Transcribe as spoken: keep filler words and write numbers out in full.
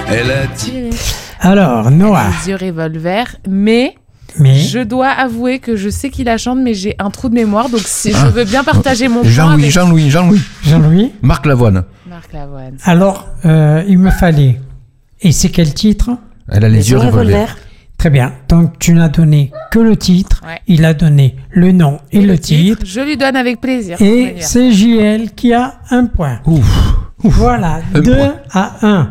Elle a tiré. Alors, Noah. Les yeux revolver, mais... Mais... Je dois avouer que je sais qui la chante, mais j'ai un trou de mémoire, donc si je veux bien partager mon Jean-Louis, point avec... Jean-Louis, Jean-Louis. Jean-Louis. Marc Lavoine. Marc Lavoine. Alors, euh, il me fallait. Et c'est quel titre? Elle a les, les yeux revolver. Très bien. Donc, tu n'as donné que le titre. Ouais. Il a donné le nom et, et le, le titre. titre. Je lui donne avec plaisir. Et c'est J L qui a un point. Ouf. Voilà, deux à un.